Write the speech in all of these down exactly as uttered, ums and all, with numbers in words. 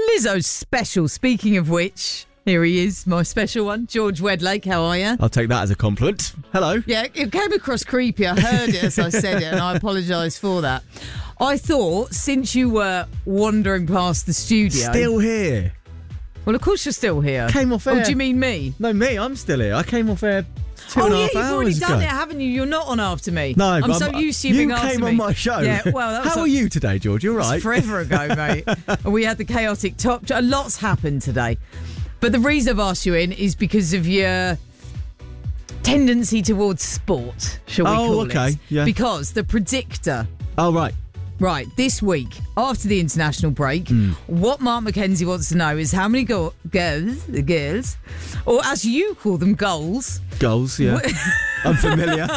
Lizzo's special. Speaking of which, here he is, my special one. George Wedlake, how are you? I'll take that as a compliment. Hello. Yeah, it came across creepy. I heard it as I said it, and I apologise for that. I thought, since you were wandering past the studio... Still here. Well, of course you're still here. Came off air. Oh, do you mean me? No, me. I'm still here. I came off air two oh, and a yeah, half you've hours already ago. done it, haven't you? You're not on after me. No, I'm but so I'm- used to you being you after came me. on my show. Yeah, well, that was How a- are you today, George? You all It's right? forever ago, mate. We had the chaotic top. A lot's happened today. But the reason I've asked you in is because of your tendency towards sport, shall we Oh, call okay, it? yeah. Because the predictor, Oh, right. right, this week, after the international break, Hmm. what Mark McKenzie wants to know is how many go- girls, girls, or as you call them, goals. Goals, yeah. I'm familiar.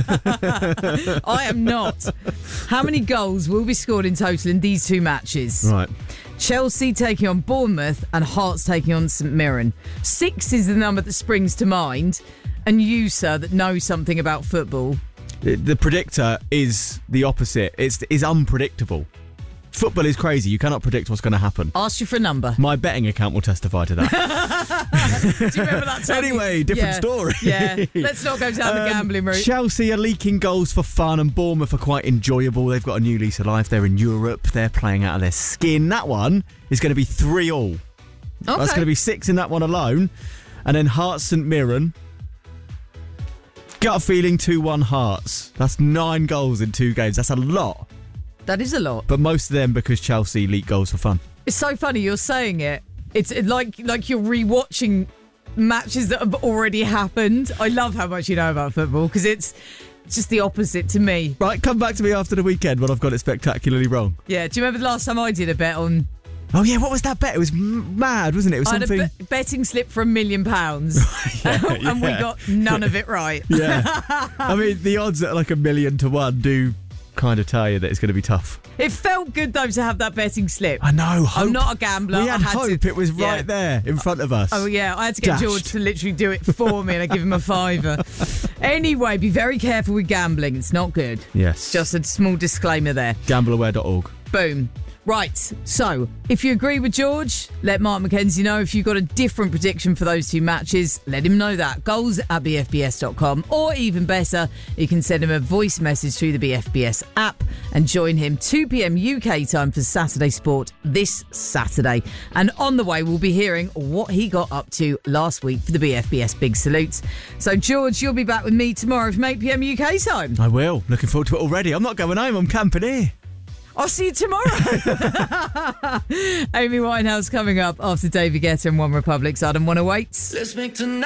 I am not. How many goals will be scored in total in these two matches? Right. Chelsea taking on Bournemouth and Hearts taking on St Mirren. Six is the number that springs to mind. And you, sir, that know something about football. The, the predictor is the opposite. It's is unpredictable. Football is crazy. You cannot predict what's going to happen. Ask you for a number. My betting account will testify to that. Do you remember that time? Anyway, different Yeah, story. Yeah, let's not go down the Um, gambling route. Chelsea are leaking goals for fun and Bournemouth are quite enjoyable. They've got a new lease of life. They're in Europe. They're playing out of their skin. That one is going to be three all. Okay. That's going to be six in that one alone. And then Hearts St Mirren. Gut feeling two one Hearts. That's nine goals in two games. That's a lot. That is a lot. But most of them because Chelsea leak goals for fun. It's so funny you're saying it. It's like like you're rewatching matches that have already happened. I love how much you know about football because it's just the opposite to me. Right, come back to me after the weekend when I've got it spectacularly wrong. Yeah, do you remember the last time I did a bet on... Oh, yeah, what was that bet? It was m- mad, wasn't it? It was I had something... a be- betting slip for a million pounds and we yeah. got none of it right. Yeah. I mean, the odds at like a million to one do kind of tell you that it's going to be tough. It felt good, though, to have that betting slip. I know. Hope. I'm not a gambler. We had, I had hope. to, It was right yeah. there in front of us. Oh, yeah. I had to get Dashed. George to literally do it for me and I give him a fiver. Anyway, be very careful with gambling. It's not good. Yes. Just a small disclaimer there. gamble aware dot org. Boom. Right, so if you agree with George, let Mark McKenzie know. If you've got a different prediction for those two matches, let him know that. Goals at b f b s dot com, or even better, you can send him a voice message through the B F B S app and join him two p.m. U K time for Saturday Sport this Saturday. And on the way, we'll be hearing what he got up to last week for the B F B S Big Salutes. So, George, you'll be back with me tomorrow from eight p.m. U K time. I will. Looking forward to it already. I'm not going home. I'm camping here. I'll see you tomorrow. Amy Winehouse coming up after David Guetta and One Republic's Adam one oh eight. Let's make tonight.